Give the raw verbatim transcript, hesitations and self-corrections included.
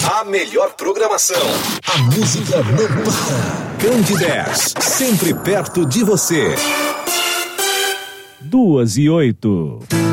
A melhor programação. A música não para. Grande dez, sempre perto de você. Duas e oito.